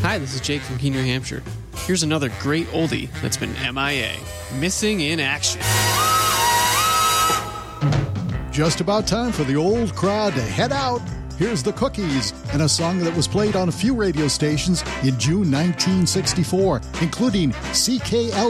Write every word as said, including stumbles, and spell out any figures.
Hi, this is Jake from Keene, New Hampshire. Here's another great oldie that's been M I A. Missing in Action. Just about time for the old crowd to head out. Here's the Cookies, and a song that was played on a few radio stations in June nineteen sixty-four, including C K L